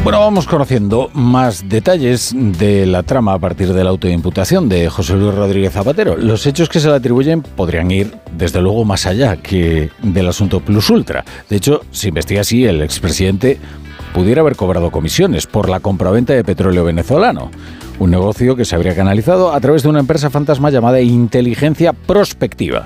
Bueno, vamos conociendo más detalles de la trama a partir de la autoimputación de José Luis Rodríguez Zapatero. Los hechos que se le atribuyen podrían ir, desde luego, más allá que del asunto plus ultra. De hecho, se investiga si el expresidente pudiera haber cobrado comisiones por la compraventa de petróleo venezolano. Un negocio que se habría canalizado a través de una empresa fantasma llamada Inteligencia Prospectiva.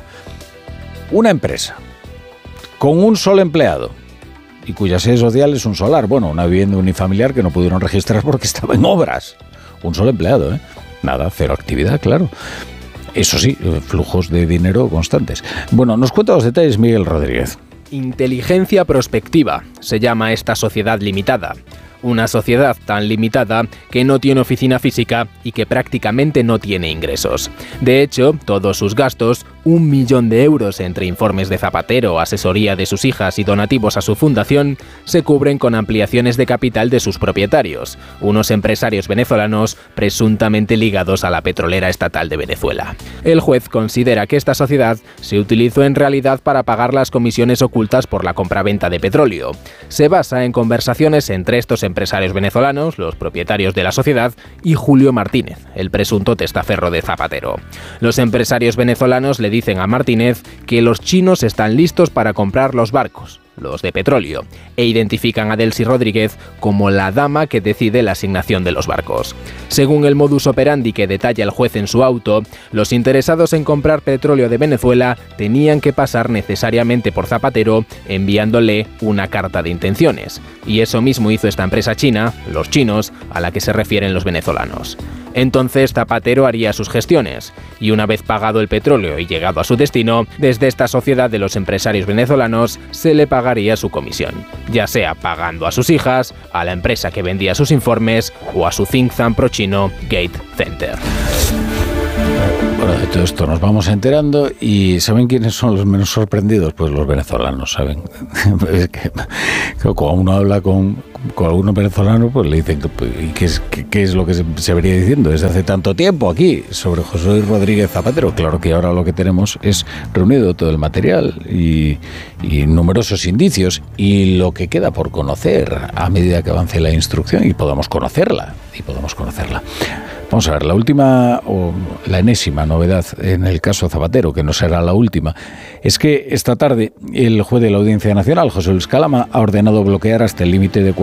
Una empresa con un solo empleado y cuya sede social es un solar, una vivienda unifamiliar que no pudieron registrar porque estaba en obras. Un solo empleado, Nada, cero actividad, claro. Eso sí, flujos de dinero constantes. Nos cuenta los detalles Miguel Rodríguez. Inteligencia Prospectiva se llama esta sociedad limitada. Una sociedad tan limitada que no tiene oficina física y que prácticamente no tiene ingresos. De hecho, todos sus gastos, 1 millón de euros entre informes de Zapatero, asesoría de sus hijas y donativos a su fundación, se cubren con ampliaciones de capital de sus propietarios, unos empresarios venezolanos presuntamente ligados a la petrolera estatal de Venezuela. El juez considera que esta sociedad se utilizó en realidad para pagar las comisiones ocultas por la compraventa de petróleo. Se basa en conversaciones entre estos empresarios venezolanos, los propietarios de la sociedad, y Julio Martínez, el presunto testaferro de Zapatero. Los empresarios venezolanos le dicen a Martínez que los chinos están listos para comprar los barcos, los de petróleo, e identifican a Delcy Rodríguez como la dama que decide la asignación de los barcos. Según el modus operandi que detalla el juez en su auto, los interesados en comprar petróleo de Venezuela tenían que pasar necesariamente por Zapatero enviándole una carta de intenciones. Y eso mismo hizo esta empresa china, los chinos, a la que se refieren los venezolanos. Entonces Zapatero haría sus gestiones, y una vez pagado el petróleo y llegado a su destino, desde esta sociedad de los empresarios venezolanos se le pagaría su comisión, ya sea pagando a sus hijas, a la empresa que vendía sus informes o a su think tank pro-chino Gate Center. De todo esto nos vamos enterando y ¿saben quiénes son los menos sorprendidos? Pues los venezolanos, ¿saben? Es que cuando uno habla con algunos venezolanos, pues le dicen ¿qué es lo que se venía diciendo desde hace tanto tiempo aquí sobre José Luis Rodríguez Zapatero? Claro que ahora lo que tenemos es reunido todo el material y numerosos indicios y lo que queda por conocer a medida que avance la instrucción y podamos conocerla. Vamos a ver, la última o la enésima novedad en el caso Zapatero, que no será la última, es que esta tarde el juez de la Audiencia Nacional, José Luis Calama, ha ordenado bloquear hasta el límite de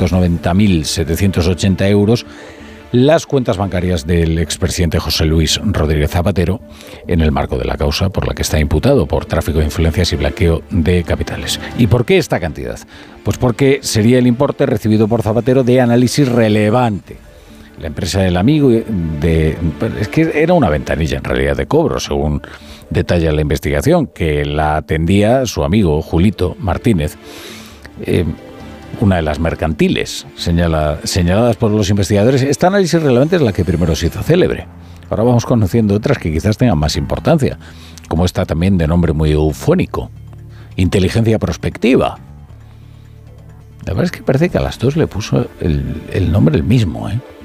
490.780 euros las cuentas bancarias del expresidente José Luis Rodríguez Zapatero en el marco de la causa por la que está imputado por tráfico de influencias y blanqueo de capitales. ¿Y por qué esta cantidad? Pues porque sería el importe recibido por Zapatero de Análisis Relevante, la empresa del amigo es que era una ventanilla en realidad de cobro, según detalla la investigación, que la atendía su amigo Julito Martínez, una de las mercantiles señaladas por los investigadores. Esta Análisis Relevante es la que primero se hizo célebre. Ahora vamos conociendo otras que quizás tengan más importancia, como esta también de nombre muy eufónico, Inteligencia Prospectiva. La verdad es que parece que a las dos le puso el nombre el mismo,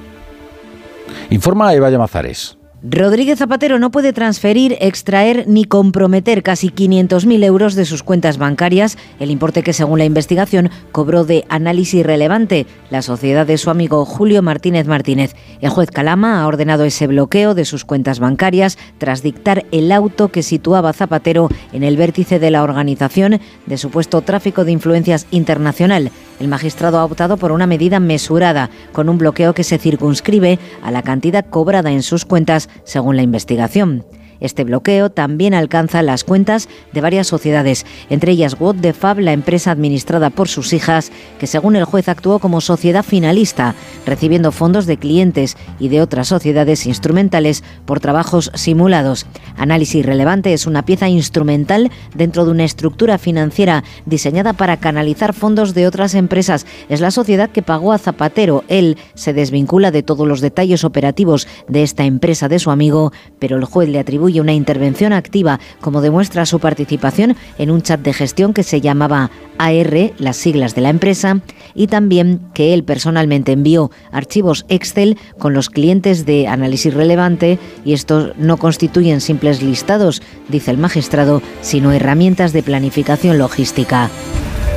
Informa Eva Llamazares. Rodríguez Zapatero no puede transferir, extraer ni comprometer casi 500.000 euros de sus cuentas bancarias, el importe que según la investigación cobró de Análisis Relevante, la sociedad de su amigo Julio Martínez Martínez. El juez Calama ha ordenado ese bloqueo de sus cuentas bancarias tras dictar el auto que situaba a Zapatero en el vértice de la organización de supuesto tráfico de influencias internacional. El magistrado ha optado por una medida mesurada, con un bloqueo que se circunscribe a la cantidad cobrada en sus cuentas según la investigación. Este bloqueo también alcanza las cuentas de varias sociedades, entre ellas What the Fab, la empresa administrada por sus hijas, que según el juez actuó como sociedad finalista, recibiendo fondos de clientes y de otras sociedades instrumentales por trabajos simulados. Análisis Relevante es una pieza instrumental dentro de una estructura financiera diseñada para canalizar fondos de otras empresas. Es la sociedad que pagó a Zapatero. Él se desvincula de todos los detalles operativos de esta empresa de su amigo, pero el juez le atribuye una intervención activa, como demuestra su participación en un chat de gestión que se llamaba AR, las siglas de la empresa, y también que él personalmente envió archivos Excel con los clientes de Análisis Relevante, y estos no constituyen simples listados, dice el magistrado, sino herramientas de planificación logística.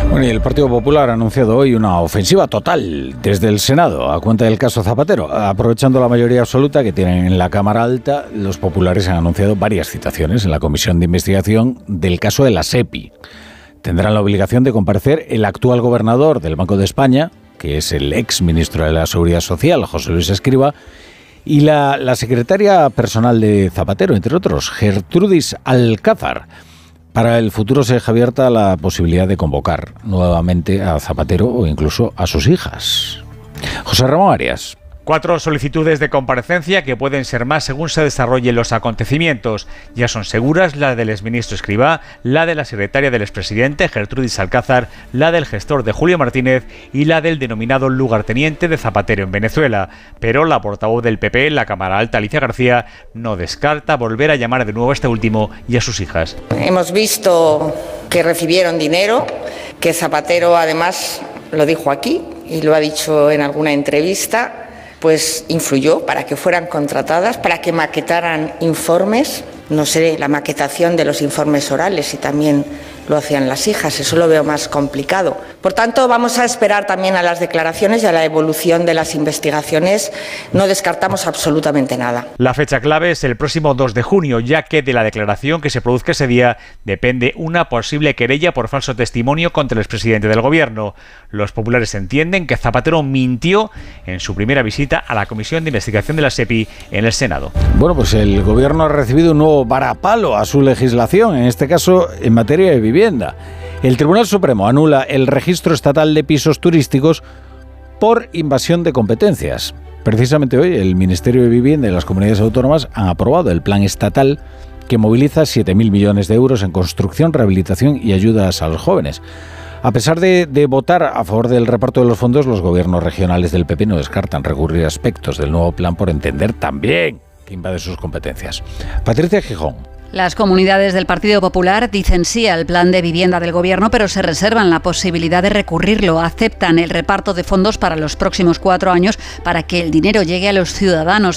Bueno, y el Partido Popular ha anunciado hoy una ofensiva total desde el Senado a cuenta del caso Zapatero. Aprovechando la mayoría absoluta que tienen en la Cámara Alta, los populares han anunciado varias citaciones en la Comisión de Investigación del caso de la SEPI. Tendrán la obligación de comparecer el actual gobernador del Banco de España, que es el ex ministro de la Seguridad Social, José Luis Escrivá, y la secretaria personal de Zapatero, entre otros, Gertrudis Alcázar. Para el futuro se deja abierta la posibilidad de convocar nuevamente a Zapatero o incluso a sus hijas. José Ramón Arias. 4 solicitudes de comparecencia que pueden ser más según se desarrollen los acontecimientos. Ya son seguras la del exministro Escrivá, la de la secretaria del expresidente Gertrudis Alcázar, la del gestor de Julio Martínez y la del denominado lugarteniente de Zapatero en Venezuela. Pero la portavoz del PP en la Cámara Alta, Alicia García, no descarta volver a llamar de nuevo a este último y a sus hijas. Hemos visto que recibieron dinero, que Zapatero además lo dijo aquí y lo ha dicho en alguna entrevista, pues influyó para que fueran contratadas, para que maquetaran informes, no sé, la maquetación de los informes orales, si también lo hacían las hijas, eso lo veo más complicado. Por tanto, vamos a esperar también a las declaraciones y a la evolución de las investigaciones. No descartamos absolutamente nada. La fecha clave es el próximo 2 de junio, ya que de la declaración que se produzca ese día depende una posible querella por falso testimonio contra el expresidente del gobierno. Los populares entienden que Zapatero mintió en su primera visita a la Comisión de Investigación de la SEPI en el Senado. Bueno, pues el gobierno ha recibido un nuevo varapalo a su legislación, en este caso en materia de vivienda. El Tribunal Supremo anula el registro estatal de pisos turísticos por invasión de competencias. Precisamente hoy el Ministerio de Vivienda y las comunidades autónomas han aprobado el plan estatal que moviliza 7.000 millones de euros en construcción, rehabilitación y ayudas a los jóvenes. A pesar de votar a favor del reparto de los fondos, los gobiernos regionales del PP no descartan recurrir a aspectos del nuevo plan por entender también que invade sus competencias. Patricia Gijón. Las comunidades del Partido Popular dicen sí al plan de vivienda del Gobierno, pero se reservan la posibilidad de recurrirlo. Aceptan el reparto de fondos para los próximos 4 años para que el dinero llegue a los ciudadanos.